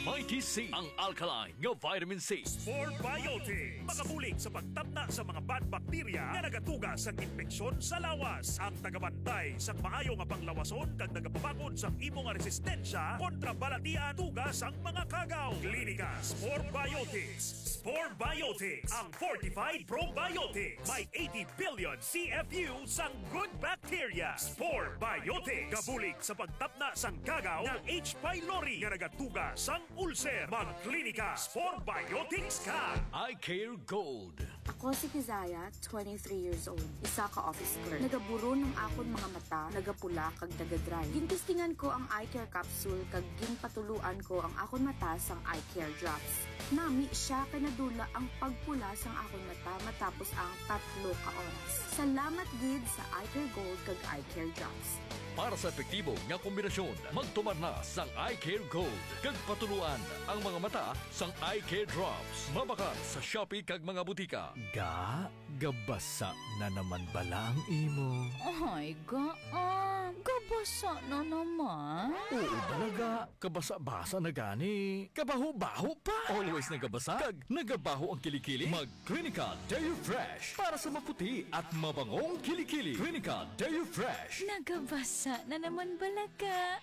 Mighty C, ang alkaline nga vitamin C. Spore Biotics, makabulig sa pagtapna sa mga bad bacteria na nagatuga sa infeksyon sa lawas. Ang tagabantay sa maayo nga panglawason kag nagapabakod sa imo nga resistensya kontra balatian tuga sang mga kagaw. Klinika Spore Biotics. Spore Biotics, ang fortified probiotics. May 80 billion CFU sang good bacteria. Spore Biotics, kabulig sa pagtapna sang kagaw ng H. pylori nga nagatuga sang ulcer. Magklinika Spore Biotics ka. Eye Care Gold. Ako si Kizaya, 23 years old. Isa ka office clerk. Nagaburo ng akon mga mata, nagapula kag nagadry. Gintistingan ko ang eye care capsule kag ginpatuluan ko ang akon mata sang eye care drops. Nami siya kay nadula ang pagpula sang akon mata matapos ang 3 ka oras. Salamat gid sa Eye Care Gold kag Eye Care Drops. Para sa epektibo nga kombinasyon, magtumar na sang Eye Care Gold. Kag patuluan ang mga mata sang Eye Care Drops. Mabakat sa Shopee kag mga butika. Gabasa na naman bala ang imo. Ay, gabasa na naman. Oo talaga, kabasa-basa na gani. Kabaho-baho pa. Always nagabasa, kag nagabaho ang kilikili. Mag-Clinical Deo Fresh para sa maputi at mabangong kilikili. Clinical Deo Fresh. Nagabasa na naman balaga.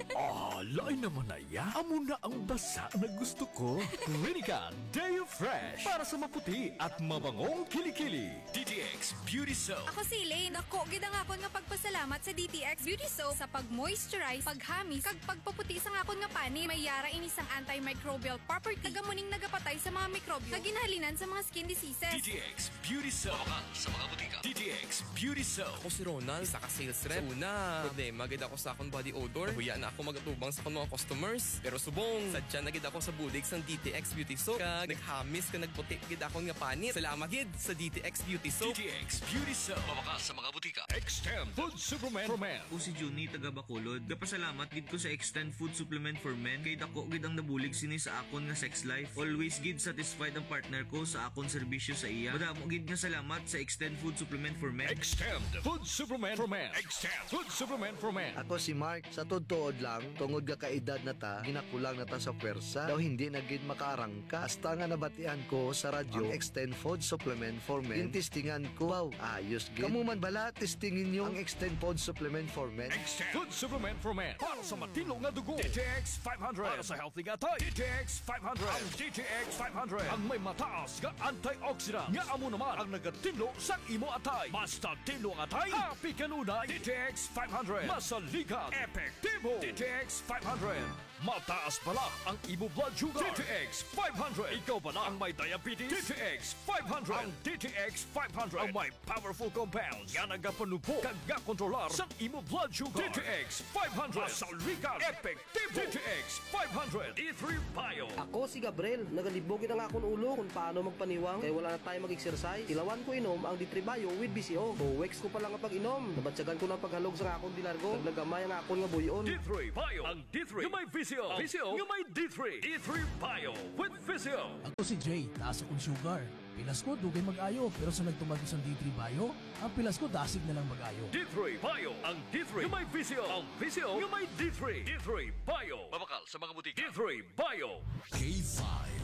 Lain naman na ya. Amo na ang basa na gusto ko. Clinical Deo Fresh para sa maputi at mabangong kilikili. DTX Beauty Soap. Ako si Elaine. Ako, gid ang akon nga pagpasalamat sa DTX Beauty Soap sa pag-moisturize, paghamis, kag pagpaputi sa akon nga pani. May yara ini sang antimicrobial property. Tagamuning nagapatay sa mga mikrobyo. Kaginhalinan sa mga skin diseases. DTX Beauty Soap. Mabakan sa mga butika. DTX Beauty Soap. Ako si Ronald, isa ka sales rep. Sa una, problema gid ako sa akong body odor. Nahuya na ako magatubang sa akong mga customers. Pero subong, sadya na gid ako sa bulig sang DTX Beauty Soap. Kag naghamis ka nagputi gid akong nga panit. Salamat gid sa DTX Beauty Soap. DTX Beauty Soap. Mabakan sa mga butika. Extend Food Supplement for Men. Ako si Juni taga Bacolod. Gapasalamat gid ko sa Extend Food Supplement for Men kay dako gid ang nabulig sini sa akon nga sex life. Always gid satisfied ang partner ko sa akon serbisyo sa iya. Madamo gid nga salamat sa Extend Food Supplement for Men. Extend Food Supplement for Men. Extend Food Supplement for Men. Ako si Mark, sa tuod lang, tungod ga kaedad na ta, ginakulang na ta sa pwersa, daw hindi na gid makaarangka. Hasta nga nabatian ko sa radyo, ang Extend Food Supplement for Men. Testingan ko, wow, ayos gid. Kamu man bala, testingin nyo ang Extend Food Supplement for Men. Extend Food Supplement for Men. Para sa matino nga dugo. DTX 500. Para sa healthy nga tayo. DTX 500. Ang DTX 500. Ang may mataas nga antioxidant. Nga amo naman ang nagatinlo sa imo atay. Basta tinlo ang atay, happy kanunay. DTX 500. Masaligat. Epektibo. DTX 500. Mataas pala ang imo blood sugar. DTX 500. Ikaw pala ang may diabetes. DTX 500. Ang DTX 500 ang may powerful compounds nga nagapanupo kag kontrolar sa imo blood sugar. DTX 500. Masaligat. Epektibo. DTX 500. E3 Bio. Ako si Gabriel, nagalibogin ang akong ulo kung paano magpaniwang kaya wala na tayo mag-exercise. Tilawan ko inom ang D3 Bio with BCO. Weeks ko pa lang ang pag-inom. Nabatsagan ko ng paghalog sa akong dilargo. Naglagamay ang akong nga buyon. D3 Bio. Ang D3 yung may VCO. VCO yung may D3. D3 Bio with VCO. Ako si Jay, taas akong sugar. Pilas ko, dugay mag-ayo. Pero sa nagtumagos ang D3 Bio, ang pilas ko dasig na lang mag-ayo. D3 Bio. Ang D3 yung may VCO. Ang VCO yung may D3. D3 Bio. Mabakal sa mga butika. D3 Bio. K5.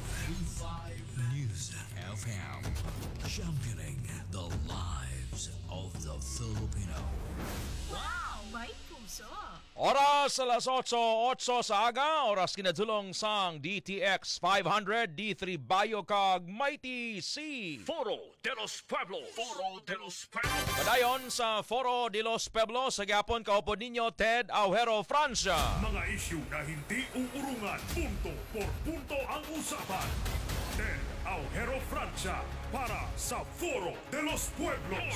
K5 News FM. Championing the lives of the Filipino. Wow, may puso. Oras alas 8:08 sa aga, oras kinadulong sang DTX 500, D3 Bio kag Mighty C. Foro de los Pueblos. Foro de los Pueblos. Padayon sa Foro de los Pueblos, sa gapon kaupod ninyo Ted Aujero Francia. Mga isyu na hindi uurungan. Punto por punto ang usapan. Ted Aujero Francia para sa Foro de los Pueblos.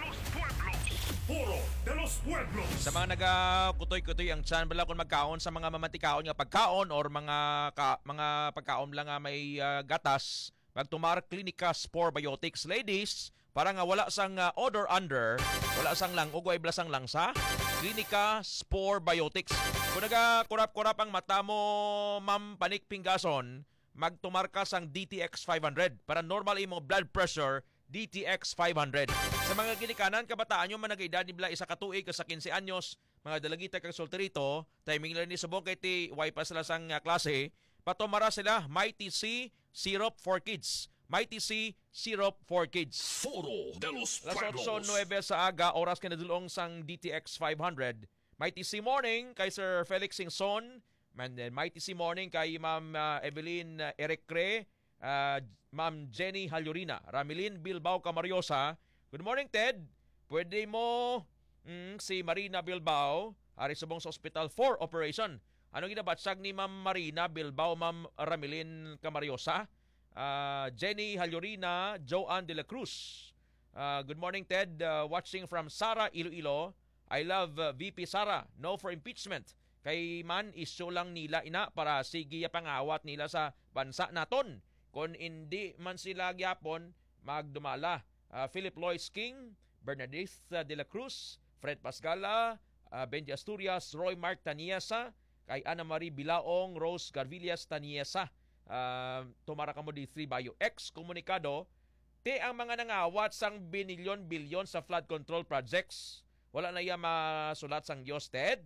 Foro de los Pueblos. Sa mga nagakutoy-kutoy ang tiyan bala kung magkaon sa mga mamatikaon nga pagkaon or mga pagkaon lang nga may gatas, magtumar Klinika Spore Biotics. Ladies, para nga wala sang odor under, wala sang lang ugay blasang langsa, Klinika Spore Biotics. Kung nagakurap-kurap ang mata mo, Ma'am Panik Pingason, magtumar ka sang DTX 500 para normal imong blood pressure. DTX 500. Sa mga ginikanan, kabataan nyo man nag-edad nila isa katuig ka sa 15 anyos, mga dalagita kang solterito, timing lang ni subong kay ti way pa sila sang klase, patumara sila Mighty C Syrup for Kids. Mighty C Syrup for Kids. Foro de los Las Pueblos. 8:09 sa aga, oras kinadulong sang DTX 500. Mighty C Morning kay Sir Felix Singson. And then Mighty C Morning kay Ma'am Evelyn Erecre, Ma'am Jenny Halyurina, Ramilin Bilbao Camariosa. Good morning, Ted. Pwede mo si Marina Bilbao, ari subong sa ospital for operation. Ano ginabatsag ni Ma'am Marina Bilbao, Ma'am Ramilin Camariosa? Jenny Halyurina, Joanne de la Cruz. Good morning, Ted. Watching from Sara, Iloilo. I love VP Sara. No for impeachment. Kay man isyo lang nila ina para sige pangawat nila sa bansa naton. Kung hindi man sila gyapon magdumala. Philip Lois King, Bernadette de la Cruz, Fred Pascala, Benji Asturias, Roy Mark Taniesa, kay Ana Marie Bilaong, Rose Garvillas Taniesa. Tumara ka mo di 3 Bayo. Ex-komunikado, te ang mga nangawat sang binilyon-bilyon sa flood control projects. Wala na iya masulat sang Diyos, Ted.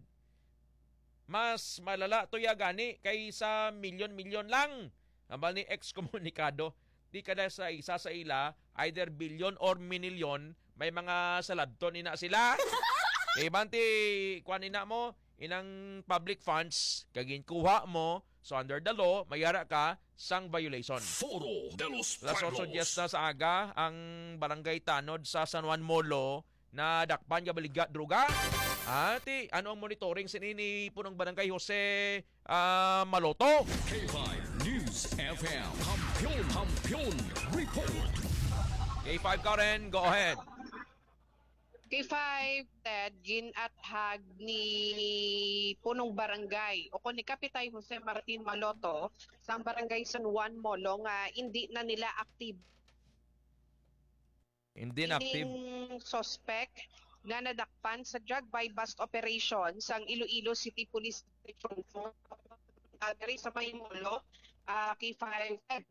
Mas malala to ya gani kaysa milyon-milyon lang. Ambal ni ex-komunikado, di kada sa isa sa ila, either billion or minilyon, may mga saladton ina sila. Banti, kuan ina mo, inang public funds, kagin kuha mo, so under the law, mayara ka sang violation. Foro de los Las Pueblos. 8:10 na sa aga, ang barangay Tanod sa San Juan Molo, na dakpan ka baligat druga. Ati, ano ang monitoring sinini punong barangay Jose Maloto? K5 News FM. Kampiyon Report. K5 Karen, go ahead. K5, Ted, ginathag ni punong barangay o kung ni Kapitay Jose Martin Maloto sa barangay San Juan Molo nga hindi na nila active. Hindi na active. Suspect nga nadakpan sa drug buy bust operation sang Iloilo City Police Station 4 sa may Molo. K5, Ted,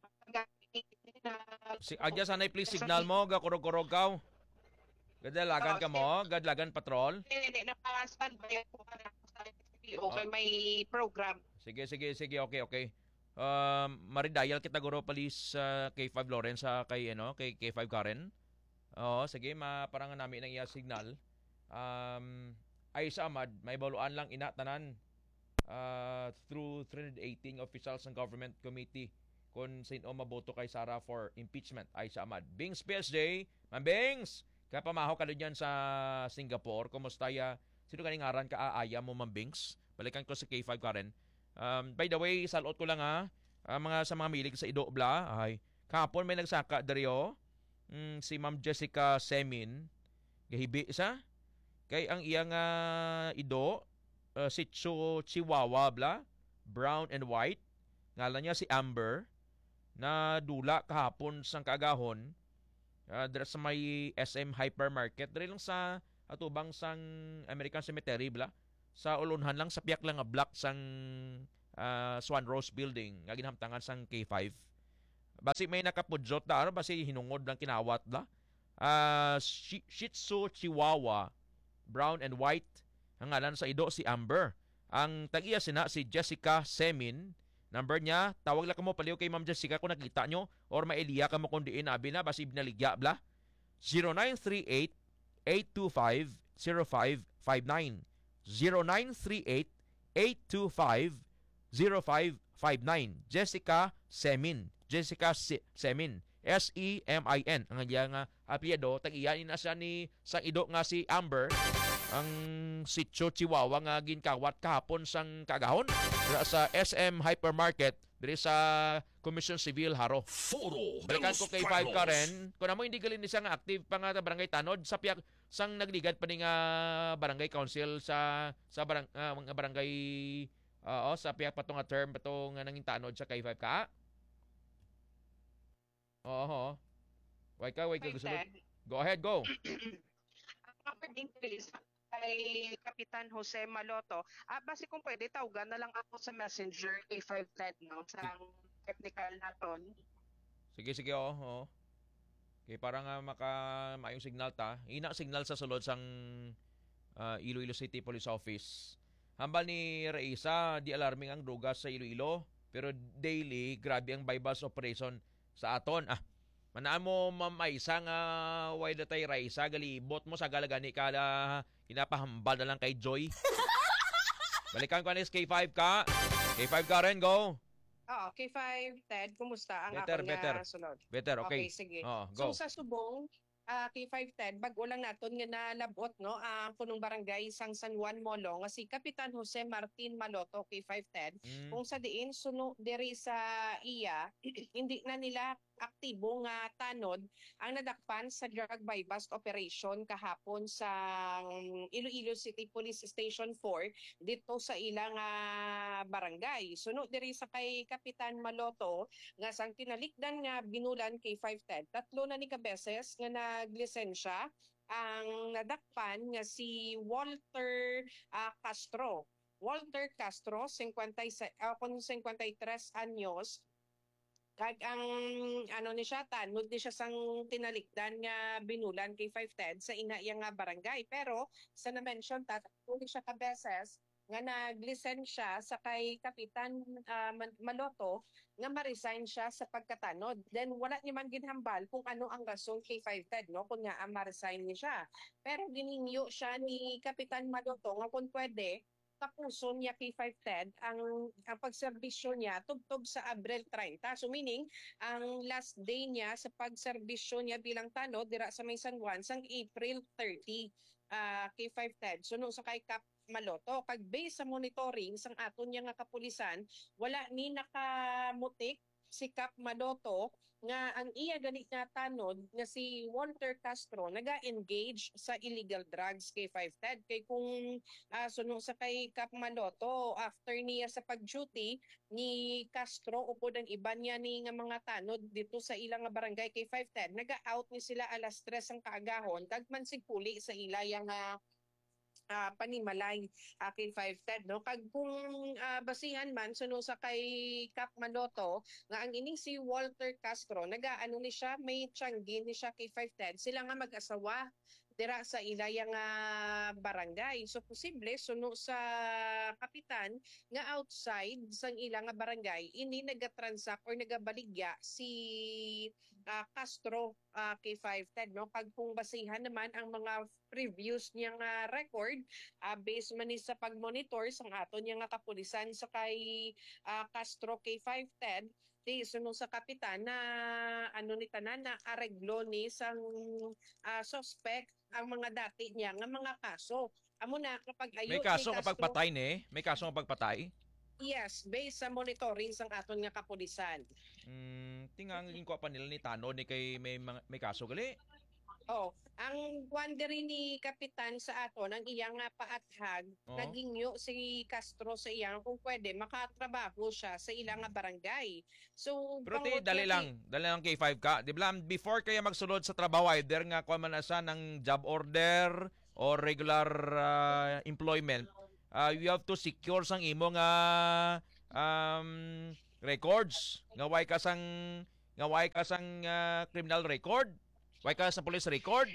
Si Adya, sanay please signal mo, gakurog-kurog ka. Gadalagan ka mo, gadlagan patrol. Hindi, napa-standby ako sa okay, may program. Sige, okay. Maridial kita guro palis K5 Lawrence kay K5 Karen. Oo, sige, maparangan namin ng iya signal. Ay sa Amad, may baluan lang inatanan through 318 officials ng government committee kung sino maboto kay Sara for impeachment. Ay sa Amad. Bings PSJ, Ma'am Bings, kaya pamahaw ka dyan sa Singapore. Kumusta ya? Sino kaning ngaran ka aaya mo, Ma'am Bings? Balikan ko sa K5 Karen. By the way, salot ko lang sa mga milig sa Idobla. Ay, kahapon may nagsaka dariyo. Si Ma'am Jessica Semin, gahibi sa. Kay ang iyang Ido, Sitso Chihuahua, brown and white. Ngalan niya si Amber, na dula kahapon sang kaagahon. Dira sa may SM Hypermarket, diri lang sa atubang sang American Cemetery, sa ulunhan lang, sa piyak lang nga block sang Swan Rose Building, nga ginhamtangan sang K5. Basi may nakapudyot da, basi hinungod lang kinawat da. Shih Tzu Chihuahua, brown and white. Ang ngalan sa Ido si Amber. Ang tag-iya sina si Jessica Semin. Number niya, tawag lang ka mo paliw kay Ma'am Jessica kung nakita nyo or mailiya ka mo kung diin abi na basi binaligya 0938-825-0559. 0938-825-0559. Jessica Semin. Semin. S-E-M-I-N. Ang nga apelyido, tag-iyanin na siya ni sang Ido nga si Amber. Ang Sitio Chihuahua nga ginkawat kahapon sang kagahon sa SM Hypermarket diri sa Commission Civil Haro. Balikan ko kay 5 Karen. Kung mo hindi galin ni nga active pa nga barangay Tanod sa piyak sang nagligad pa ni nga barangay council sa mga barangay sa piyak patong nga term patong nga nanging Tanod sa kay 5 ka. Oo. Wait ka gusto mo. Go ahead, go. Kay Kapitan Jose Maloto, basi kung pwede, tawagan na lang ako sa messenger K510 sa technical naton. Sige, oo. Okay, para nga maayong signal ta. Ina signal sa sulod sang Iloilo City Police Office. Hambal ni Reisa, di alarming ang droga sa Iloilo. Pero daily, grabe ang bypass operation sa aton. Manaan mo mamaysa nga why datay raisa galibot mo sa galagani kala hinapahambal na lang kay Joy. Balikan ko anis K5 ka. K5 ka rin, go. Oo, K5, Ted, kumusta ang Better, akong better. sunod? Better, okay. sige. Go. So sa subong, K5, Ted, bago lang naton nga nalabot, no, ang punong barangay sang San Juan Molo, nga si Kapitan Jose Martin Maloto, K5, Ted, kung sa diin, suno diri sa iya, hindi na nila aktibo nga tanod ang nadakpan sa drug buy-bust operation kahapon sa Iloilo City Police Station 4 dito sa ilang barangay. Suno diri sa kay Kapitan Maloto nga sang tinalikdan nga binulan kay 510. Tatlo na ni kabeses nga naglisensya ang nadakpan nga si Walter Castro. Walter Castro, 53 anyos, kag ang ni siya tanod ni siya sang tinalikdan nga binulan kay 510 sa ina iya nga barangay, pero sa na-mention tatlo siya ka beses nga naglisensya sa kay Kapitan Maloto nga ma-resign siya sa pagkatanod. Then wala ni man ginhambal kung ano ang rason kay 510, no, kung nga ma-resign ni siya, pero gininyo siya ni Kapitan Maloto nga kung pwede tapuson niya kay 510 ang pagserbisyo niya tugtog sa Abril 30. So meaning, ang last day niya sa pagserbisyo niya bilang tanod dira sa may San Juan sang April 30 kay 510. So nung sa kay Kap Maloto, kag based sa monitoring sang aton niya nga kapulisan, wala ni nakamutik si Kap Maloto nga ang iya ganit nga tanod nga si Walter Castro naga-engage sa illegal drugs kay 510. Kay kung sunong sa kay Kap Maloto, after niya sa pag-duty ni Castro upod ang iba niya ni nga mga tanod dito sa ilang nga barangay kay 510, naga-out ni sila alas 3 ang kaagahon, dagman sigpuli sa ilayang panimalay kay 510, no, kag kung basihan man suno sa kay Kap Maloto nga ang ining si Walter Castro nagaano ni siya, may tiyanggi ni siya kay 510, sila nga mag-asawa dira sa ilayang barangay. So posible suno sa kapitan nga outside sang ilang nga barangay ini nagatransact or nagabaligya si Castro kay 510, no, kag kung basihan naman ang mga previous niya nga record based man ni sa pagmonitor sang aton niya nga kapulisan sa kay Castro kay 510 di sunod sa kapitan na ni tanan na areglo ni sang suspect ang mga dati niya nga mga kaso. Amo na kapag ayo may kaso kapag patay ni, may kaso kapag patay. Yes, based sa monitoring sang aton nga kapulisan. Tingangin ko pa nila ni Tano ni kay may kaso gali. Ang wandering ni kapitan sa aton ang iyang paathag, naging yo si Castro sa iyang kung pwede makatrabaho siya sa ilang barangay. So pero dali lang kay 5 ka. Di ba before kaya magsulod sa trabaho either nga kuha man asa ng job order or regular employment, you have to secure sang imo nga records. Ngaway ka sang criminal record. Why ka sa police record?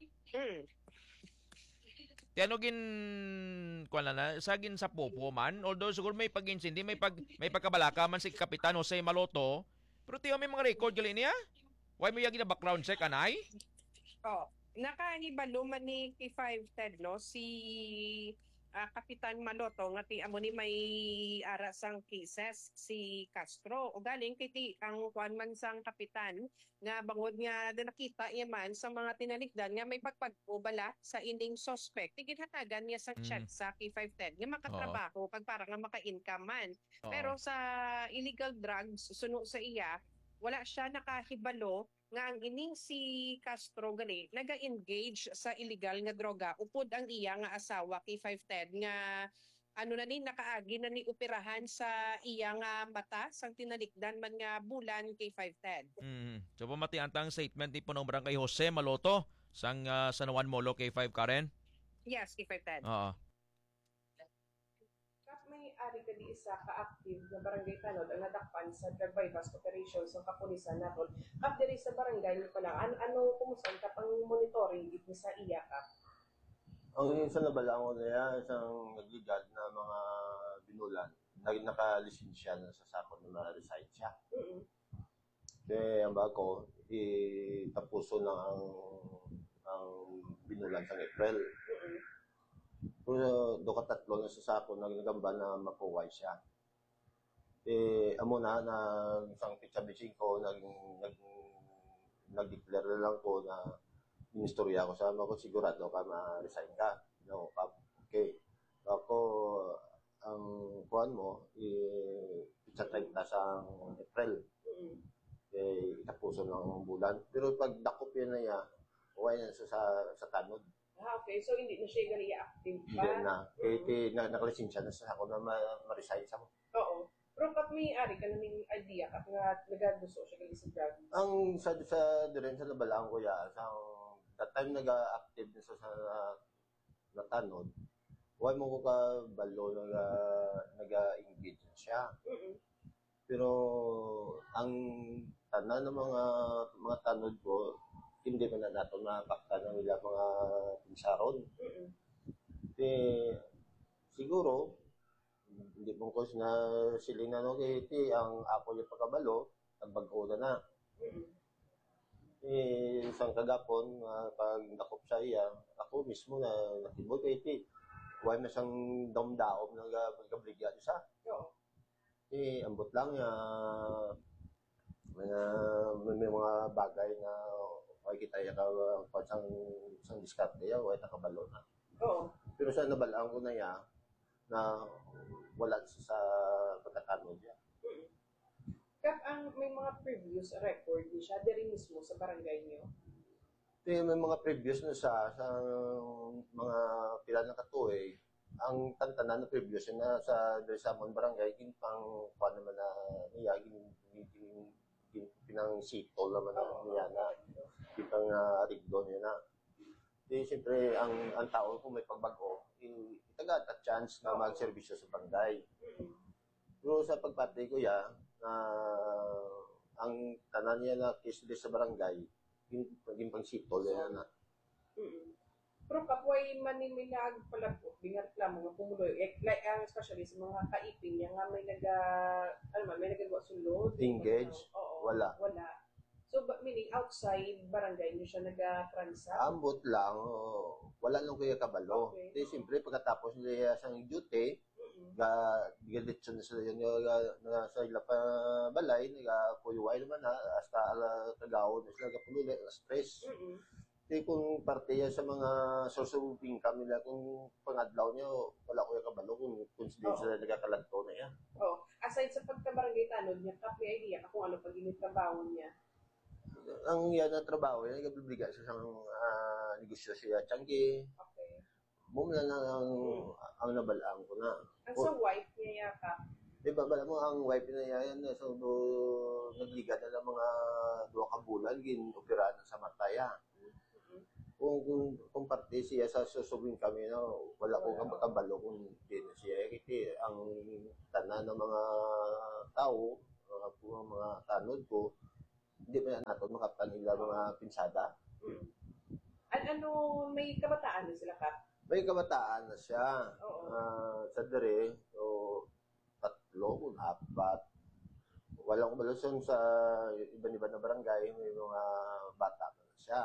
Tiano gin kuan na sagin sa popo man, although siguro may pag-insindi, may pagkabalaka man si Kapitan Jose Maloto, pero tiyo may mga record gali niya. Why mo yagi na background check anay? Nakahibalo man ni K510, no, si Kapitan Maloto nga ti amo ni may arasang cases si Castro o galing kay ang kuan man sang kapitan nga bangod nga nakita iya man sa mga tinalikdan nga may pagpagubala sa ining suspect tigithatagan niya sa chat sa K510 nga makatrabaho pag para nga maka-income man. Pero sa illegal drugs suno sa iya wala siya nakahibalo nga ang ining si Castro gali naga-engage sa illegal nga droga upod ang iya nga asawa kay 510 nga na ni nakaagi na ni operahan sa iya nga mata sang tinalikdan man nga bulan kay 510. So pamati antang statement ni punong barangay Jose Maloto sang San Juan Molo kay 5 Karen? Yes, kay 510. May ari ka di isa ka-active na barangay tanod ang nadakpan sa drug buy-bust operations ng kapulisan naton. Kap diri sa barangay niyo pala, ano kumusta ka pang monitoring dito sa iya ka? Ang isa na balangon na yan, isang nagligad na mga binulan nakalisensya na sa sakon na ma-resign siya. Kaya ang bago, tapuso na ang binulan sa April. Pero do ka tatlo na sa sakon nagamba na makuway siya. Amo na isang pitsa-bitching ko nag-declare na lang ko na ministorya ko sa ko sigurado ka ma-resign ka. No, okay. Ako ang kuan mo pitsa 30 sa April. Itapuso ng bulan. Pero pag dakop yan na ya, uwi na sa tanod. Okay. So, hindi na siya gali active pa? Hindi na. Nakalisensya na sa ako na ma-resign sa mo. Oo. Pero kat may ari ka naming idea kat nga nagagusto siya gali sa drugs? Ang sa diren sa nabalaan ko ya, that time nag-active na sa natanod, huwag mo ko ka balo nag-engage siya. Pero ang tanan ng mga tanod ko, hindi pa na nato nakakta ng ilang mga pinsaron. Siguro, hindi mong kos na siling na ang ako yung pagkabalo, nagbag-o na. Isang kagapon, pag nakop sa iya, ako mismo na natibod kay iti. Huwag na siyang daom-daom na pagkabligya isa. Ambot lang may mga bagay na okay kita isang diskarte ya, huwag nakabalo na. Pero sa nabalaan ko na ya, na wala sa pagkatanod niya. Kap ang may mga previous record ni siya diri mismo sa barangay niyo? May mga previous na sa mga pila na katuig. Ang tantanan na previous na sa Samon Barangay ginpang paano naman na niya pinang sitol naman niya na ginpang rigdo niya na. Siyempre ang tao kung may pagbago itagat at chance na magserbisyo sa barangay. Pero sa pagpatay ko ya ang tanan niya na case sa barangay ginpang sitol niya na. Pero kapway manimilag pala po, bingarklamo nga pumuloy. Like, especially sa mga kaipin niya nga may may nagagawa sulod. Engage? Wala. So, meaning outside barangay niyo siya nag-transact? Ambot lang. Wala lang kuya kabalo. Okay. Siyempre, pagkatapos nila sa duty, diretso na sila yun sa ila pa balay, nagapuyuway naman hasta tagawon na sila nagapululit, stress. Kung parte yan sa mga source of income nila, kung pangadlaw niyo, wala ko yung kabalo kung sila nagkakalagto na yan. Aside sa pagkabarangay tanod niya, may idea ka kung ano pag initrabaho niya? Ang yan na trabaho, yan nagbibiga sa isang negosyo siya, Changi. Okay. Muna na ang nabalaan ko na. Ang sa wife niya yaka? Diba, bala mo, ang wife niya yan, so nagliga na ng mga 2 ka bulan, ginopera na sa mataya. Kung parte siya sa susubing kami na wala ko kabalo kung hindi na siya ang tanan ng mga tao mga tanod ko hindi pa nato makaptan nila mga pinsada. Ano may kabataan na sila ka? May kabataan na siya. Sa dere so 3 o 4 walang kumalusyon sa iba-iba na barangay may mga bata na siya.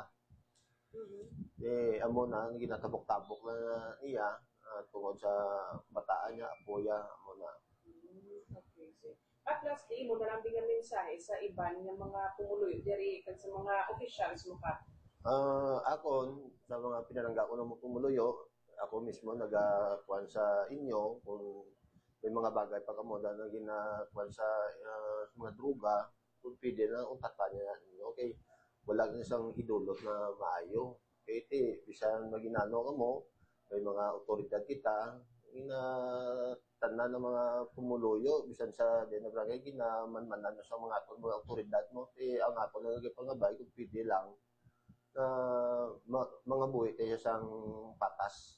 Amo na ginatabok-tabok na niya tungod sa bataan niya, apoya, amo na. Okay. At lastly, mo na lang bingang mensahe sa iban ng mga pumuloy diri kag sa mga officials mo ka. Ako sa mga pinalangga ko ng pumuluyo, ako mismo nagakuan sa inyo kung may mga bagay pa kamo na ginakuan sa mga droga, kung pwede na untatan niya. Okay. Wala na isang idulot na maayo. Kaya bisan maginano ka mo, may mga otoridad kita, tanan ng mga pumuluyo, bisan sa dinabrangay, ginamanmanan na sa mga otoridad mo. Ang ako na nagpangabay, kung pwede lang, mga buhay tayo sang patas.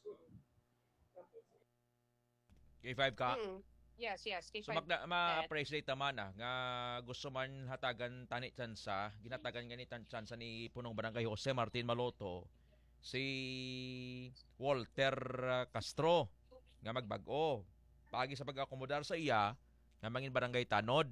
K5 ka? Yes. So ma-appreciate naman nga gusto man hatagan tani tsansa, ginatagan nga ni tsansa ni punong barangay Jose Martin Maloto, si Walter Castro nga magbag-o. Pagi sa pag-akomodar sa iya nga mangin barangay tanod.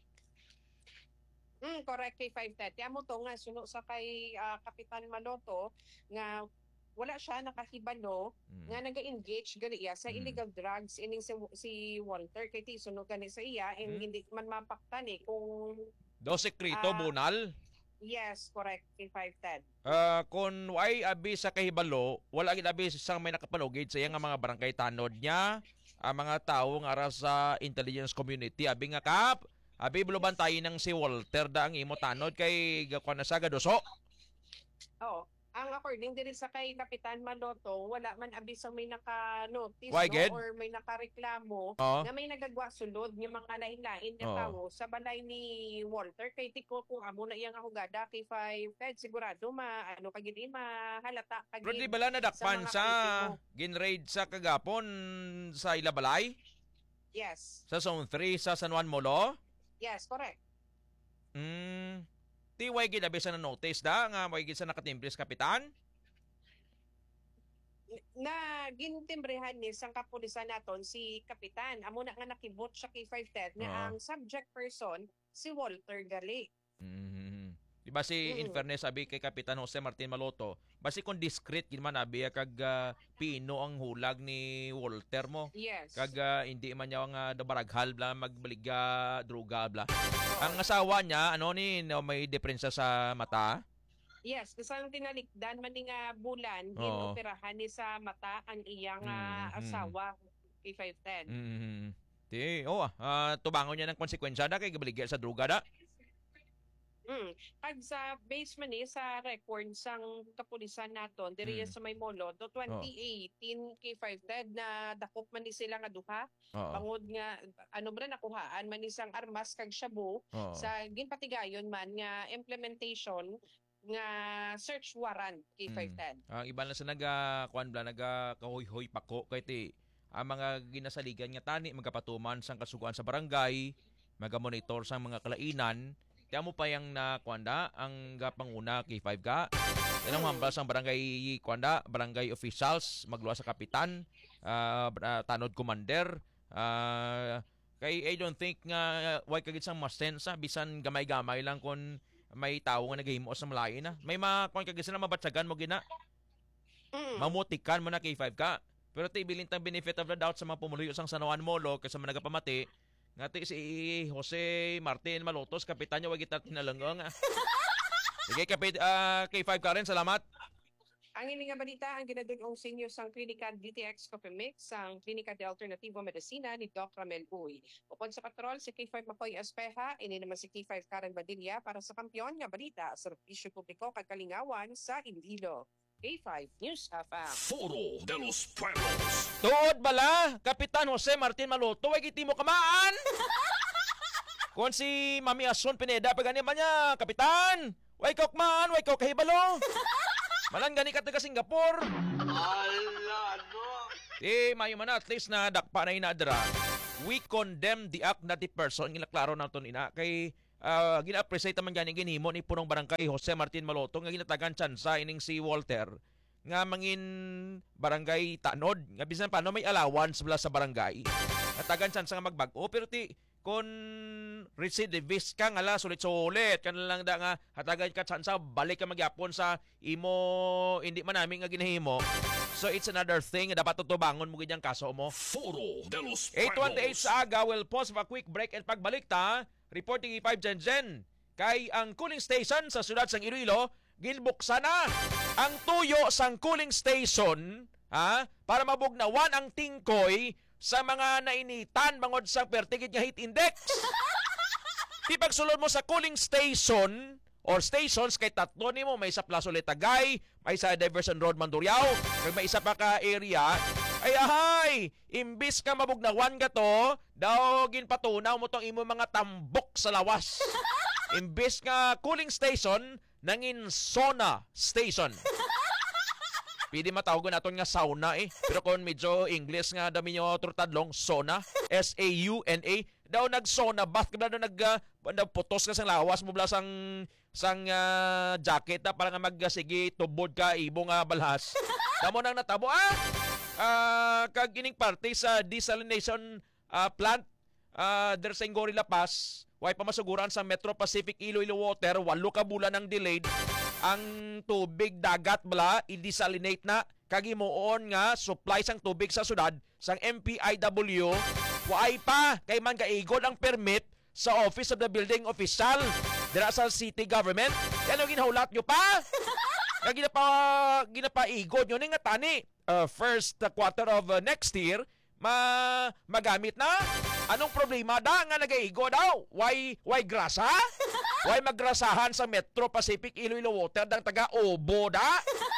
Correct kay 530. Amo to nga suno sa kay Kapitan Maloto nga wala siya nakahibalo nga naga-engage gali iya sa illegal drugs ining si Walter kay ti suno gani sa iya and hindi man mapaktan kung Do sekreto bunal. Yes, correct kay 510. Kung why abi sa kahibalo, wala gid abi sang may nakapalugid sa iya nga mga barangay tanod niya, ang mga tawo nga ara sa intelligence community abi nga kap, abi bulubantayin ng si Walter da ang imo tanod kay gakuan na sa gadoso. Oo. Ang according diri sa kay Kapitan Maloto, wala man abisang may naka-notice or may nakareklamo na may nagagwa sulod ng mga lain-lain na tawo sa balay ni Walter kay tiko kung amo na iyang ahugada kay 510 sigurado ano kagid mahalata kagid. Pero di bala nadakpan sa ginraid sa kagapon sa Ilabalay? Yes. Sa Zone 3 sa San Juan Molo? Yes, correct. Ti way gid abi sa na-notice da nga way gid sa nakatimbres kapitan? Na gintimbrehan ni sang kapulisan naton si Kapitan. Amo na nga nakibot siya kay 510 nga ang subject person si Walter Gali. Di ba si in fairness abi kay Kapitan Jose Martin Maloto, basi kung discreet gid man abi kag pino ang hulag ni Walter mo. Yes. Kag hindi man niya nga dabaraghal bla magbaliga droga bla. Ang asawa niya may depresya sa mata. Yes, kasang tinalikdan man ni nga bulan ginoperahan ni sa mata ang iyang asawa kay 510. Tubangon niya ng konsekwensya da kay gabaligya sa droga da. Pag sa base man sa record sang kapulisan naton diri sa Maymolo do 2018 kay 510 na dakop man ni sila nga duha bangod nga nakuhaan man isang armas kag shabu sa ginpatigayon man nga implementation nga search warrant kay 510. Ang iba na sa nagakahoy-hoy pako kay ti ang mga ginasaligan nga tani magapatuman sang kasuguan sa barangay, magamonitor sang mga kalainan. Kaya mo pa yung nakuanda ang panguna kay 5 ka. Yan ang hambal sang barangay kuanda, barangay officials, magluwa sa kapitan, tanod commander. Kay I don't think nga why kagid sang masensa bisan gamay-gamay lang kon may tawo nga nagahimo sa malain na. May kon kagid sila mabatsagan mo gina. Mamutikan mo na kay 5 ka. Pero tibilin tang benefit of the doubt sa mga pumuluyo sang San Juan Molo kasi mga nagapamati. Ngati si Jose Martin Malotos, kapitan niya, wag kita tinalanggang. Sige, kay 5 ka rin, salamat. Ang ini nga balita, ang ginadugong senior sang Klinika DTX Coffee Mix, ang Klinika de Alternativo Medicina ni Doc Ramel Uy. Upon sa patrol, si K5 Makoy Espeja, ini naman si K5 Karen Badilla para sa kampiyon nga balita, serbisyo publiko kag kalingawan sa Iloilo. K5 News FM. Foro de los Pueblos. Tuod bala, Kapitan Jose Martin Maloto, way kiti mo kamaan. Kung si Mami Ason Pineda, pagani man niya, Kapitan, way ko kamaan, way ko kahibalo. Malang gani ka taga Singapore. Mayo man at least na dakpa na inadra. We condemn the act that the person, klaro na ito ina, kay gina-appreciate naman gani ginhimo ni punong barangay Jose Martin Maloto nga ginatagan tsansa ining si Walter nga mangin barangay tanod nga bisan paano may allowance bala sa barangay natagan tsansa nga magbago pero ti kon recidivist ka nga la sulit-sulit kan lang da nga hatagan ka tsansa balik ka magyapon sa imo hindi man namin nga ginahimo. So it's another thing na dapat tutubangon mo ganyang kaso mo. Foro de los 828 sa aga, we'll pause for a quick break and pagbalik ta, reporting 5 Jen kay ang cooling station sa siyudad sang Iloilo, ginbuksan na ang tuyo sang cooling station para mabugnawan ang tingkoy sa mga nainitan bangod sa pertigid nga heat index. Di pagsulod mo sa cooling station or stations kay tatlo nimo may sa Plaza Letagay, may sa Diversion Road Mandurriao, kag may isa pa ka area ay imbis ka mabugnawan ka to, daw ginpatunaw mo tong imo mga tambok sa lawas. Imbis nga cooling station, nangin sauna station. Pwede matawag naton nga sauna pero kung medyo English nga dami nyo turtadlong, sauna, S-A-U-N-A, daw nag-sauna bath ka daw nagputos ka sa lawas mo bla sang jacket na para nga magsige tubod ka ibong balhas. Tamo nang natabo kag ining parte sa desalination plant der sa Ingori La Paz, way pa masuguran sa Metro Pacific Iloilo Water, 8 ka bulan ang delayed ang tubig dagat bala i-desalinate na kagimuon nga supply sang tubig sa syudad sang MPIW way pa kay man kaigod ang permit sa Office of the Building Official dira sa city government. Yan ang ginaulat nyo pa. Ginapaigod nyo nga tani first quarter of next year magamit na. Anong problema da nga nagaigo daw? Why grasa? Why magrasahan sa Metro Pacific Iloilo Water dang taga Obo da?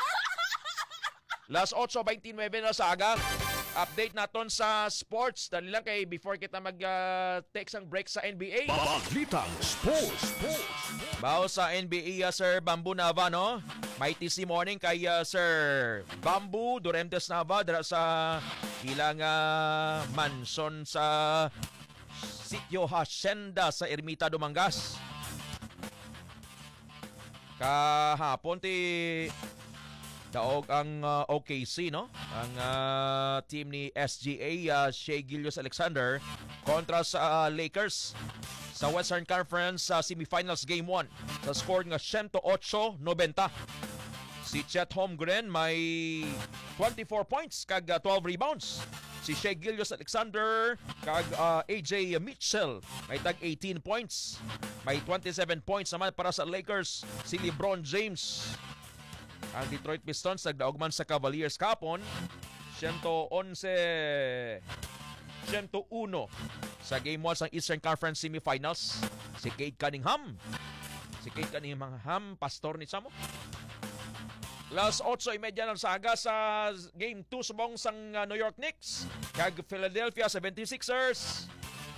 Last 8:29 na sa aga. Update naton sa sports. Dali lang kay before kita mag-take sang break sa NBA. Balitang Sports. Bao sa NBA, Sir Bambu Nava, no? May TC morning kay Sir Bambu Duremtes Nava dira sa ilang mansion sa Sitio Hacienda sa Ermita Dumangas. Kahapon ti daog ang OKC, no? Ang team ni SGA, Shai Gilgeous-Alexander kontra sa Lakers sa Western Conference Semifinals Game 1 sa score nga 108-90. Si Chet Holmgren may 24 points kag 12 rebounds. Si Shai Gilgeous-Alexander kag AJ Mitchell may tag 18 points. May 27 points naman para sa Lakers si LeBron James. Ang Detroit Pistons nagdaog man sa Cavaliers kapon 111-101 sa Game 1 sa Eastern Conference Semifinals. Si Cade Cunningham, pastor ni Samo. Last 8:30 ng saga sa Game 2 subong sang New York Knicks kag Philadelphia 76ers.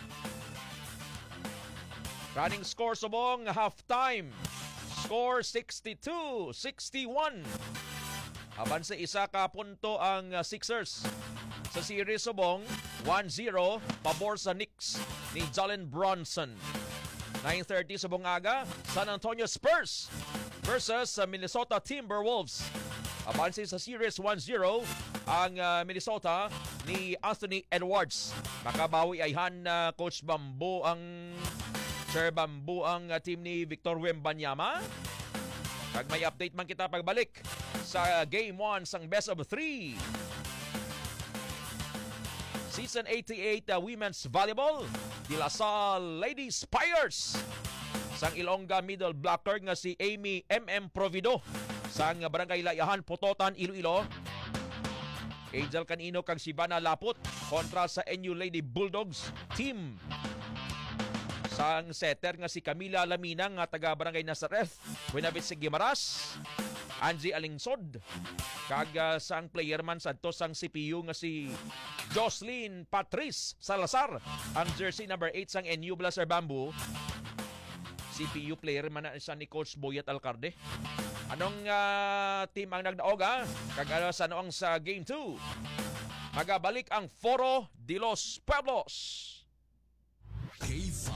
Running score subong halftime. Score 62-61. Aban sa isa ka punto ang Sixers. Sa series subong 1-0 pabor sa Knicks ni Jalen Brunson. 9:30 subong aga, San Antonio Spurs versus Minnesota Timberwolves. Aban sa series 1-0 ang Minnesota ni Anthony Edwards. Makabawi ayhan Coach Bambu ang Sir Bambu ang team ni Victor Wembanyama. Kag may update man kita pagbalik sa Game 1 sang Best of 3. Season 88 Women's Volleyball De La Salle Ladies Spires. Sang Ilongga middle blocker nga si Amy M.M. Provido. Sang Barangay Layahan, Pototan, Iloilo. Angel Canino kag Sibana Laput kontra sa NU Lady Bulldogs team. Sang setter nga si Camila Laminang nga taga Barangay Nazareth, Buenavit si Gimaras, Angie Alingsod, kag sang player man sadto sang CPU nga si Jocelyn Patrice Salazar, ang jersey number 8 sang NU Blaster Bamboo. CPU player man na siya ni Coach Boyet Alcarde. Anong team ang nagdaog kag sa noong sa Game 2? Magabalik ang Foro de los Pueblos. K5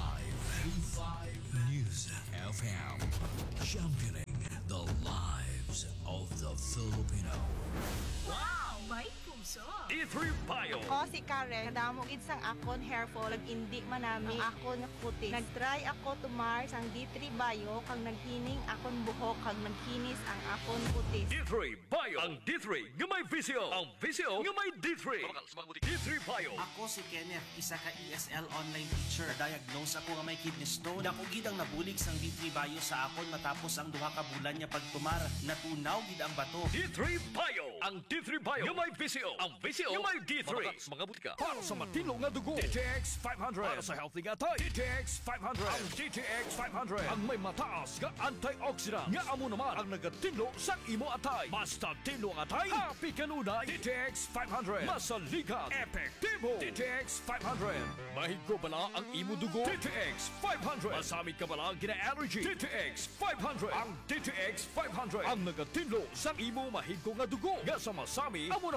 News FM, championing the lives of the Filipino. Wow! May puso! D3 Bio. Ako si Karen, kadamo gid sang akon hair fall, indi manami ang akon nga kutis. Nagtry ako tumar sang D3 Bio kag naghining akon buhok kag nagkinis ang akon kutis. D3 Bio. Ang D3 nga may visio. Ang visio nga may D3. D3 Bio. Ako si Kenneth, isa ka ESL online teacher. Diagnose ako nga may kidney stone. Dako gid ang nabulig sang D3 Bio sa akon matapos ang 2 ka bulan nga pagtumar. Natunaw gid ang bato. D3 Bio. Ang D3 Bio nga may visio. Ang visio nga may D3. Mga butika. Para sa matino nga dugo. DTX 500. Para sa healthy nga tayo. DTX 500. Ang DTX 500. Ang may mataas nga antioxidant. Nga amo naman ang nagatinlo sa imo atay. Basta tinlo ang atay. Happy kanunay. DTX 500. Masaligat. Epektibo. DTX 500. Mahigko bala ang imo dugo. DTX 500. Masamit ka bala gina-allergy. DTX 500. Ang DTX 500. Ang nagatinlo sa imo mahigko nga dugo. Nga sa masami, amo naman ang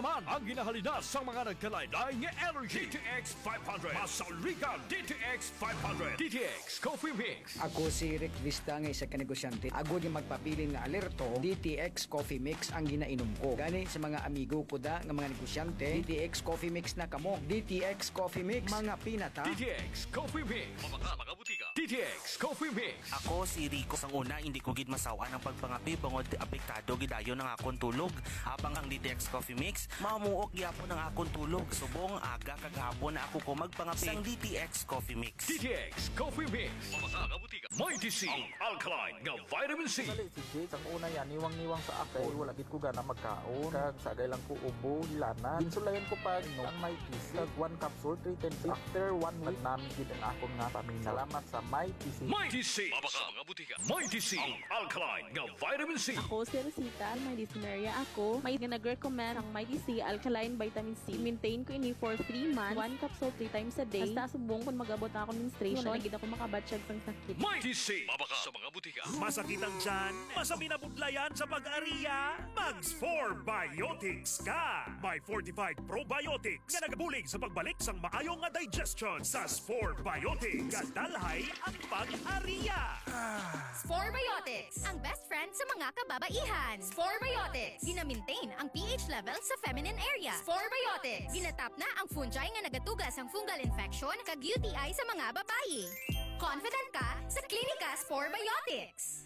ginahalina sa mga nagkalaylay nga energy. DTX 500. Masaligan DTX 500. DTX Coffee Mix. Ako si Rick Vista nga isa ka negosyante. Agod yung magpapili nga alerto, DTX Coffee Mix ang ginainom ko. Gani sa mga amigo ko da nga mga negosyante, DTX Coffee Mix na kamo. DTX Coffee Mix, mga pinata. DTX Coffee Mix. Mga butika. DTX Coffee Mix. Ako si Rico. Sang una, hindi ko gid masawa ng pagpangapi bangod apektado gidayon ng akong tulog. Habang ang DTX Coffee Mix, mamuok gyapon ang akong tulog. Subong aga kagahapon na ako ko magpangapi sang DTX Coffee Mix. DTX Coffee Mix. Mga butika. Mighty C. Ang alkaline nga vitamin C. Si Jake, ang una yan, niwang-niwang sa akin. Wala gid ko gana magkaon. Kag sagay lang ko ubo, hilana. Ginsulayan ko pa ang Mighty C. 1 capsule, 3 times. After 1 week, namin gid ang akong nga pamilya. Salamat sa Mighty C. Mighty C. Mga butika. Mighty C. Ang alkaline nga vitamin C. Ako si Rosita, may dyspnea ako. May nag-recommend ang Mighty C Alkaline Vitamin C. Maintain ko ini for 3 months. 1 capsule 3 times a day. Hasta subong kung mag-abot na ako menstruation, nagid ako makabatsyag sang sakit. Mighty C. Mabaka sa mga butika. Masakit ang tiyan, masami na budlayan sa pag-ariya, Mags 4 Biotics ka! May 45 probiotics nga nagabulig sa pagbalik sang maayong nga digestion sa Spore Biotics. Kadalhay ang pag-ariya. Spore Biotics, ang best friend sa mga kababaihan. Spore Biotics, gina-maintain ang pH level sa feminine area. Spore Biotics, ginatap na ang fungi nga nagatugas ang fungal infection kag UTI sa mga babayi. Confident ka sa Klinika Spore Biotics.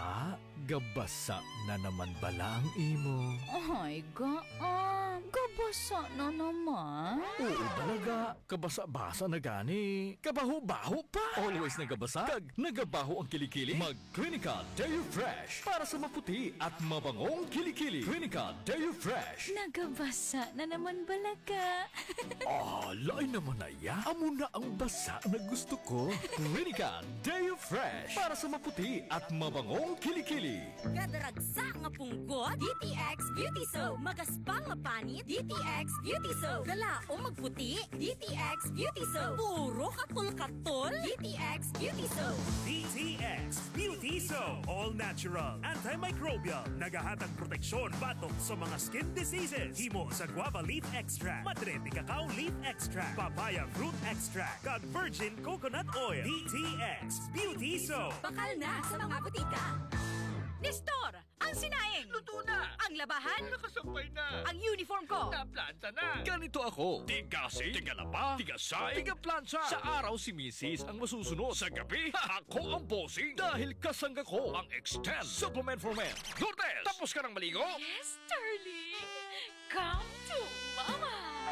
Gabasa na naman bala ang imo. Ay, gabasa na naman. Oo balaga, kabasa-basa na gani. Kabaho-baho pa. Always nagabasa, kag nagabaho ang kilikili. Mag-Klinika Deo Fresh para sa maputi at mabangong kilikili. Klinika Deo Fresh. Nagabasa na naman balaga. Lain naman na ya. Amo na ang basa na gusto ko. Klinika Deo Fresh para sa maputi at mabangong kilikili. Gadaragsa nga punggot, DTX Beauty Soap. Magaspang nga panit, DTX Beauty Soap. Galao magputi, DTX Beauty Soap. Puro katul-katul, DTX Beauty Soap. DTX Beauty Soap. All natural, antimicrobial, nagahatag proteksyon batok sa mga skin diseases. Himo sa guava leaf extract, madre cacao leaf extract, papaya fruit extract, kag virgin coconut oil. DTX Beauty Soap. Bakal na sa mga butika. Nestor, ang sinaing. Luto na. Ang labahan. Nakasampay na. Ang uniform ko. Naplanta na. Ganito ako. Tigasi, tigalaba, tigasay, tigaplantsa. Sa araw si Mrs. ang masusunod. Sa gabi, ako ang bossing. Dahil kasangga ko ang Extend Supplement for Men. Lourdes, tapos ka ng maligo? Yes, darling. Come to Mama.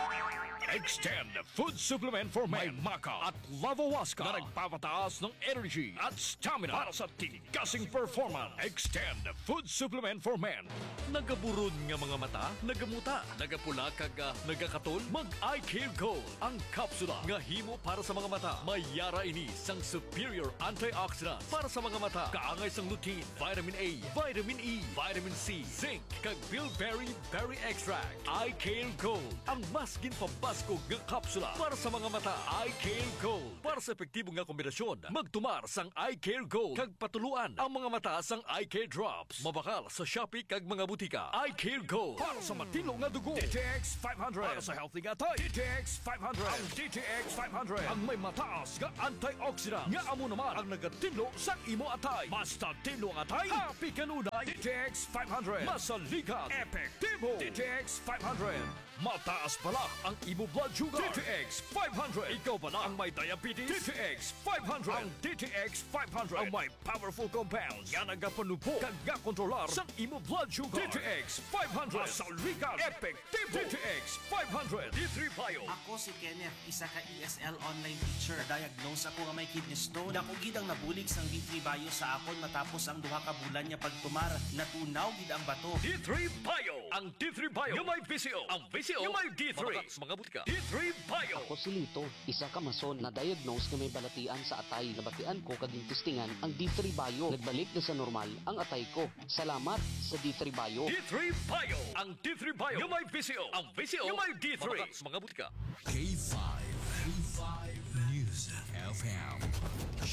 Extend Food Supplement for Men. May Maca at Lavawaska na nagpapataas ng energy at stamina para sa tigasing performance. Extend Food Supplement for Men. Nagaburod nga mga mata, nagamuta, nagapula kag nagakaton, mag-Eye Care Gold. Ang kapsula nga himo para sa mga mata. May yara ini sang superior antioxidant para sa mga mata. Kaangay sang lutein, vitamin A, vitamin E, vitamin C, zinc, kag bilberry berry extract. Eye Care Gold, ang mas ginpabas nga kapsula para sa mga mata. Eye Care Gold. Para sa epektibo nga kombinasyon, magtumar sang Eye Care Gold kag patuluan ang mga mata sang Eye Care Drops. Mabakal sa Shopee kag mga butika. Eye Care Gold. Para sa matino nga dugo. DTX 500. Para sa healthy nga tay. DTX 500. Ang DTX 500. Ang may mataas nga antioxidant. Nga amo naman ang nagatinlo sa imo atay. Basta tinlo ang atay, happy kanunay. DTX 500. Masaligan. Epektibo. DTX 500. Mataas pala ang imo blood sugar. DTX 500. Ikaw pala ang may diabetes. DTX 500. Ang DTX 500 ang may powerful compounds nga nagapanupo kag kontrolar sa imo blood sugar. DTX 500. Masaligan. Epektibo. DTX 500. D3 Bio. Ako si Kenneth, isa ka ESL online teacher. Diagnose ako nga may kidney stone. Dako gid ang nabulig sang D3 Bio sa akon matapos ang duha ka bulan niya pagtumar. Natunaw gid ang bato. D3 Bio. Ang D3 Bio nga may PCO. Ang PCO nga may D3. Mga butika. D3 Bio. Ako si Lito, isa ka mason na diagnose na may balatian sa atay. Nabatian ko kaging testingan ang D3 Bio. Nagbalik na sa normal ang atay ko. Salamat sa D3 Bio. D3 Bio. Ang D3 Bio nga may PCO. Ang PCO nga may D3. Mga butika. K5 News FM,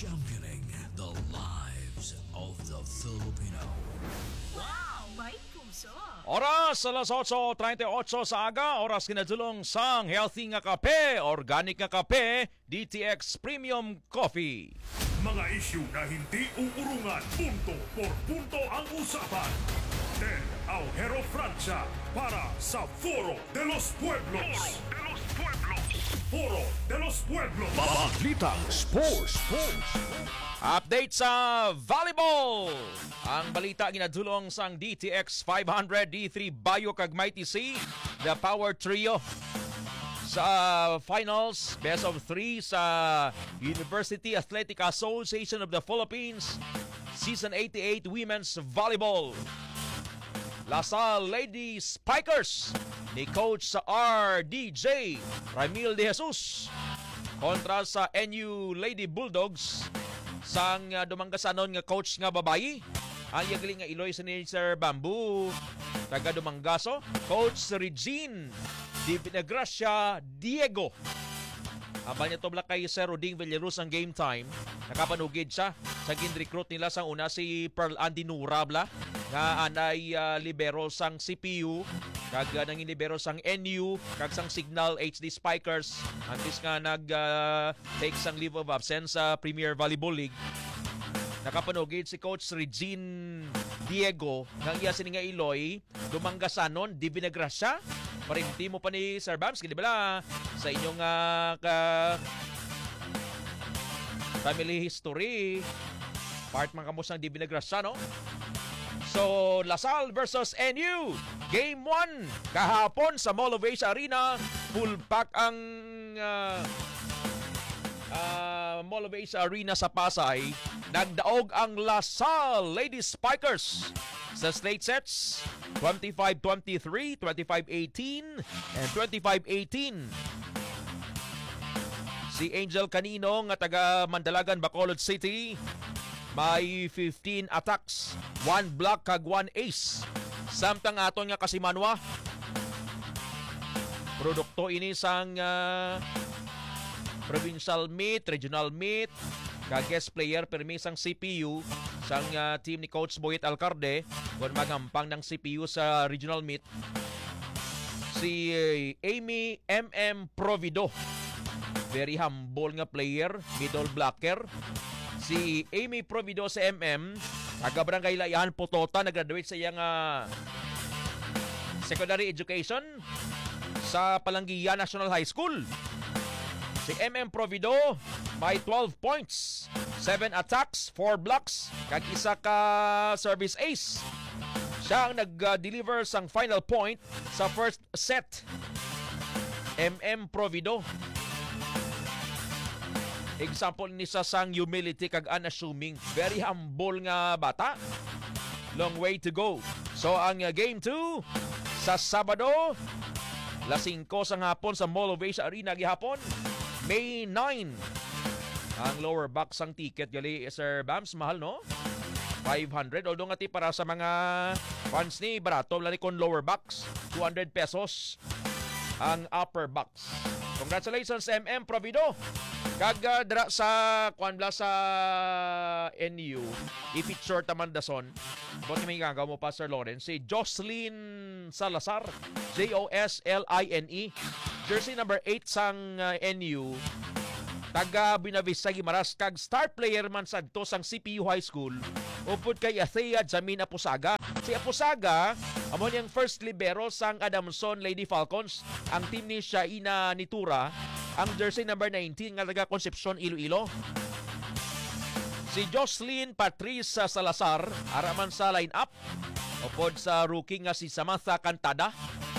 championing the lives of the Filipino. Wow! May puso. puso. Oras alas 8:38 sa aga, oras kinadulong sang healthy nga kape, organic nga kape, DTX Premium Coffee. Mga isyu na hindi uurungan, punto por punto ang usapan. Ted Aujero Francia para sa Foro de los Pueblos. Foro de los Pueblos. Balitang Sports. Update sa volleyball. Ang balita ginadulong sang DTX 500 D3 Bayo kag Mighty C, the Power Trio sa finals, best of 3 sa University Athletic Association of the Philippines Season 88 Women's Volleyball. LaSalle Lady Spikers ni Coach sa RDJ Ramil De Jesus kontra sa NU Lady Bulldogs sang dumanggasanon nga coach nga babayi. Ang yagli nga Iloy sa ni Sir Bamboo taga Dumanggaso, Coach Regine Di Pinagracia Diego. Aba niya tobla kay Sir Roding Villaruz ang game time. Nakapanugid siya sa gin-recruit nila sang una si Pearl Andy Nurabla nga anay libero sang CPU kag nangin libero sang NU kag sang Signal HD Spikers antes nga take sang leave of absence sa Premier Volleyball League. Nakapanugid si Coach Regine Diego nga iya sini nga Iloy dumanggasanon Di Vinagracia. Parinti mo pa ni Sir Bams, kini bala sa inyong family history. Part man kamo sang Di Vinagracia, no? So, LaSalle versus NU. Game 1 kahapon sa Mall of Asia Arena. Full pack ang Mall of Asia Arena sa Pasay. Nagdaog ang LaSalle Lady Spikers sa straight sets 25-23, 25-18, and 25-18. Si Angel Canino nga taga Mandalagan, Bacolod City may 15 attacks, 1 block kag 1 ace. Samtang aton nga Kasimanwa produkto ini sang provincial meet, regional meet, kag guest player permi sang CPU sang team ni Coach Boyet Alcarde kung magampang ng CPU sa regional meet. Si Amy MM Provido, very humble nga player, middle blocker. Si Amy Provido sa MM, taga Barangay Layahan, Potota, nag-graduate sa iyang secondary education sa Palanggiya National High School. Si MM Provido may 12 points, 7 attacks, 4 blocks, kag isa ka service ace. Siya ang nag-deliver sang final point sa first set. MM Provido. Example ni sa sang humility kag unassuming. Very humble nga bata. Long way to go. So ang game 2 sa Sabado, alas 5 sa hapon sa Mall of Asia Arena gihapon. May 9. Ang lower box ang ticket gali Sir Bams, mahal no? 500. Although nga para sa mga fans ni barato lani kon lower box, 200 pesos ang upper box. Congratulations MM Provido. Kag dra sa kuanbla sa NU, i-feature taman dason. Bot may gagaw mo pa Sir Lawrence, si Jocelyn Salazar, Josline. Jersey number 8 sang NU. Taga Binavista Gimaras kag star player man sadto sang CPU High School. Upod kay Athea Jamin Apusaga. Si Apusaga, amo niyang first libero sang Adamson Lady Falcons. Ang team ni Shaina Nitura, ang jersey number 19 nga taga Concepcion Iloilo. Si Jocelyn Patrice Salazar, araman sa line-up. Upod sa rookie nga si Samantha Cantada.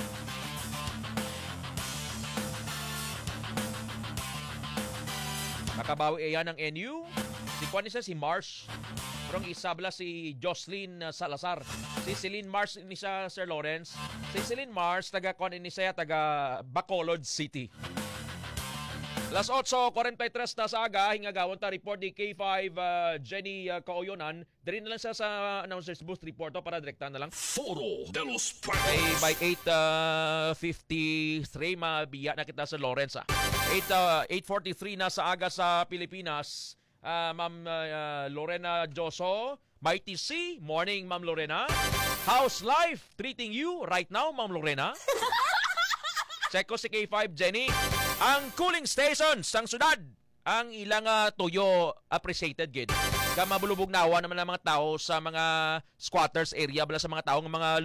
Nakabawi iyan ng NU. Si Juan isa si Marsh. Pero ang isabla si Jocelyn Salazar. Si Celine Marsh ni sa Sir Lawrence. Si Celine Marsh taga Juan ni siya taga Bacolod City. Alas 8:43 na sa aga, hingagawon ta report ni K5 Jenny Kaoyonan. Dari na lang siya sa announcers booth report para direkta na lang. Foro de los Pueblos. By 8:53 mabiya na kita sa Lawrence. 8:43 na sa aga sa Pilipinas. Ma'am Lorena Joso Mighty C, morning Ma'am Lorena. How's life treating you right now, Ma'am Lorena? Check ko si K5 Jenny. Ang cooling stations sang syudad, ang ilang tuyo appreciated gid. Mabulubog nawa naman ng mga tao sa mga squatters area bala sa mga tao ng mga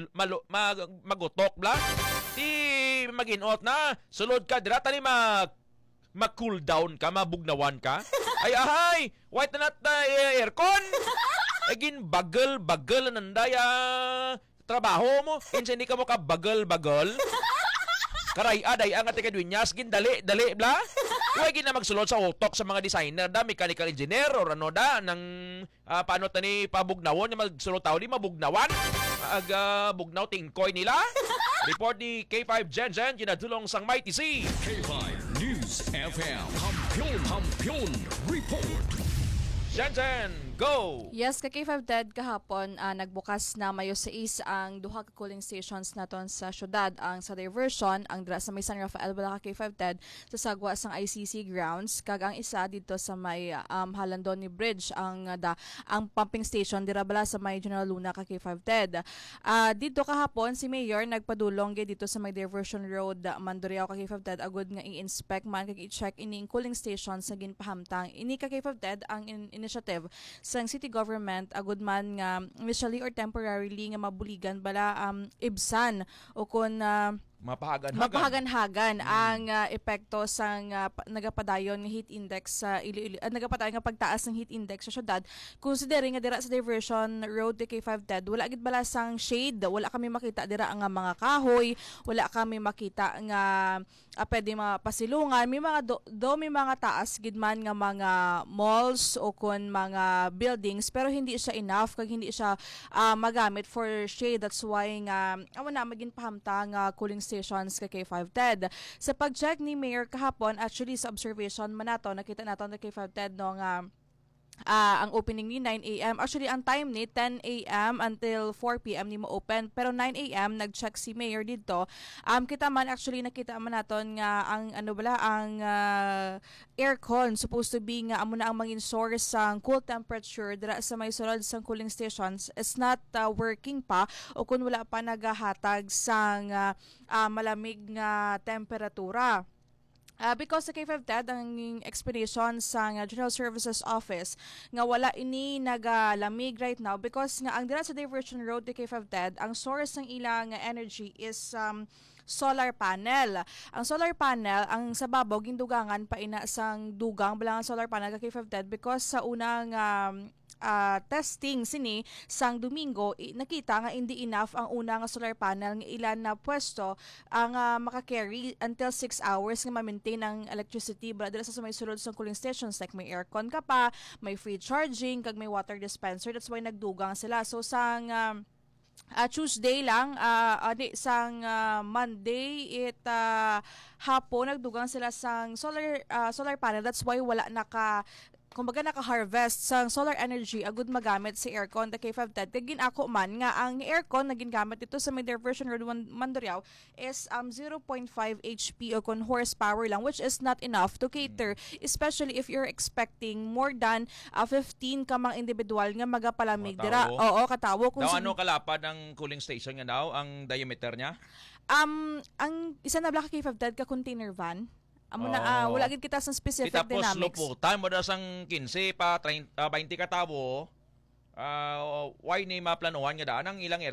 magutok bla. Di maginot na sulod ka dira tani mag-cool down ka, mabugnawan ka. Ay, white na aircon. Egin bagal nandaya trabaho mo. Insa hindi ka mo ka bagal. Karay aday ang ating kadwinyas gin dali bla. Huwag gina magsulod sa utok sa mga designer da, mechanical engineer or ano da ng paano tani pabugnawon na magsulod tao di mabugnawan. Bugnaw tingkoy nila. Report ni K5 Jenjen ginadulong sang Mighty C. K5 News FM Hampion Report. Jenjen, go! Yes, ka K5 Ted kahapon nagbukas na mayo sa ang duha ka cooling stations naton sa syudad. Ang sa diversion, ang dira sa may San Rafael bala ka K5 Ted sa sagwa sang ICC grounds. Kag ang isa dito sa may Halandoni Bridge ang pumping station dira bala sa may General Luna ka K5 Ted. Dito kahapon si Mayor nagpadulong dito sa may Diversion Road Mandurriao ka K5 Ted agud nga i-inspect man kag i-check ining cooling stations sa ginpahamtang. Ini ka K5 Ted ang initiative sa city government agud man nga initially or temporarily nga mabuligan bala ibsan o kun mapahagan-hagan ang epekto sang nagapadayon nga heat index sa nagapadayon nga pagtaas ng heat index sa syudad. Considering nga dira sa Diversion Road K5 Ted wala gid bala sang shade, wala kami makita dira nga mga kahoy, wala kami makita nga pwede mapasilungan, may mga may mga taas gid man nga mga malls o kun mga buildings pero hindi siya enough kag hindi siya magamit for shade. That's why nga na maging pahamta nga cooling stations ka K5 Ted. Sa pag-check ni Mayor kahapon, actually sa observation man nato nakita nato na K5 Ted no nga ang opening ni 9 a.m. Actually, ang time ni 10 a.m. until 4 p.m. ni mo open. Pero 9 a.m. nag-check si Mayor dito. Nakita man naton nga ang aircon supposed to be nga amo na ang mangin source sang cool temperature dira sa may sulod sang cooling stations is not working pa o kung wala pa nagahatag sang malamig nga temperatura. Because sa K5 Ted, ang explanation sa General Services Office nga wala ini nagalamig right now because nga ang dira sa Diversion Road ni K5 Ted, ang source ng ilang energy is solar panel. Ang solar panel, ang sa babaw, gindugangan pa ina sang dugang balang solar panel ka K5 Ted because sa unang testing sini sang Domingo nakita nga hindi enough ang una nga solar panel nga ilan na pwesto ang maka-carry until 6 hours nga ma-maintain ang electricity bala dira sa may sulod sang cooling stations like may aircon ka pa, may free charging kag may water dispenser. That's why nagdugang sila. So sang Tuesday lang sang Monday hapon nagdugang sila sang solar panel. That's why wala naka-harvest sang solar energy agud magamit si aircon the K5 Ted. Kag ginako man nga ang aircon na gingamit dito sa may Diversion Road Mandurriao is 0.5 HP o kon horsepower lang, which is not enough to cater, especially if you're expecting more than 15 ka mang individual nga magapalamig dira. Oo, katawo. Daw ano kalapad ang cooling station nga daw ang diameter niya? Ang isa na bala ka K5 Ted ka container van. Wala gid kita sa specific dynamics. Tapos luputan mo daw sang 15 pa 20 katabo. Why ni maplanuhan nga daan ang ilang